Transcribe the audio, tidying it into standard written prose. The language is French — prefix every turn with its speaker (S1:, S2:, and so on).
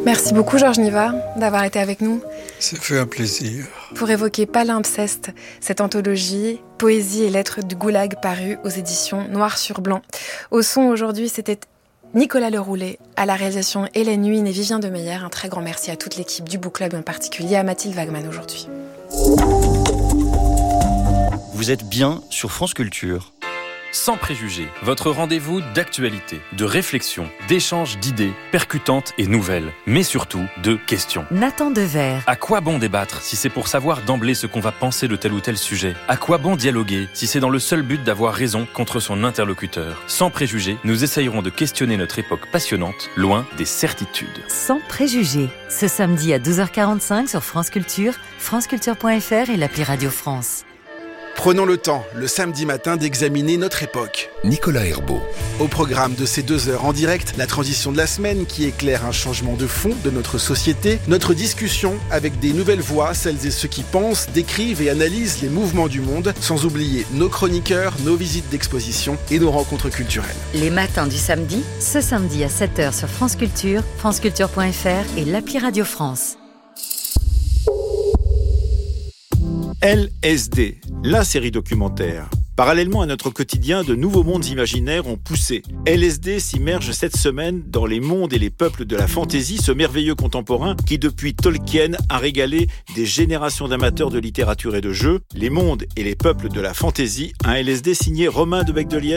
S1: Merci beaucoup Georges Niva d'avoir été avec nous.
S2: Ça fait un plaisir.
S1: Pour évoquer Palimpseste, cette anthologie, poésie et lettres du goulag parue aux éditions Noir sur Blanc. Au son aujourd'hui, c'était Nicolas Leroulet, à la réalisation Hélène Huynh et Vivien Demeyer. Un très grand merci à toute l'équipe du Book Club et en particulier à Mathilde Wagman aujourd'hui.
S3: Vous êtes bien sur France Culture.
S4: Sans préjugés, votre rendez-vous d'actualité, de réflexion, d'échanges d'idées percutantes et nouvelles, mais surtout de questions.
S5: Nathan Dever.
S4: À quoi bon débattre si c'est pour savoir d'emblée ce qu'on va penser de tel ou tel sujet ? À quoi bon dialoguer si c'est dans le seul but d'avoir raison contre son interlocuteur ? Sans préjugés, nous essayerons de questionner notre époque passionnante, loin des certitudes.
S5: Sans préjugés, ce samedi à 12h45 sur France Culture, franceculture.fr et l'appli Radio France.
S6: Prenons le temps, le samedi matin, d'examiner notre époque.
S7: Nicolas Herbeau.
S6: Au programme de ces 2 heures en direct, la transition de la semaine qui éclaire un changement de fond de notre société, notre discussion avec des nouvelles voix, celles et ceux qui pensent, décrivent et analysent les mouvements du monde, sans oublier nos chroniqueurs, nos visites d'exposition et nos rencontres culturelles.
S5: Les matins du samedi, ce samedi à 7h sur France Culture, franceculture.fr et l'appli Radio France.
S8: LSD, la série documentaire. Parallèlement à notre quotidien, de nouveaux mondes imaginaires ont poussé. LSD s'immerge cette semaine dans les mondes et les peuples de la fantaisie, ce merveilleux contemporain qui, depuis Tolkien, a régalé des générations d'amateurs de littérature et de jeux. Les mondes et les peuples de la fantaisie, un LSD signé Romain de Becdelier